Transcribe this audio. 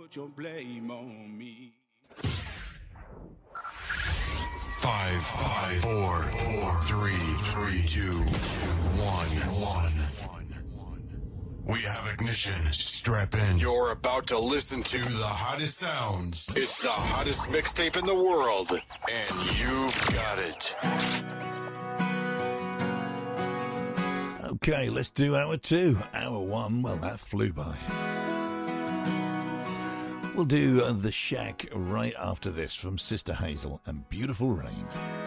put your blame on me. 5, 4, 3, 2, 1. We have ignition. Strap in. You're about to listen to the hottest sounds. It's the hottest mixtape in the world, and you've got it. Okay, let's do hour 2. Hour 1, well, that flew by. We'll do The Shack right after this from Sister Hazel and Beautiful Rain.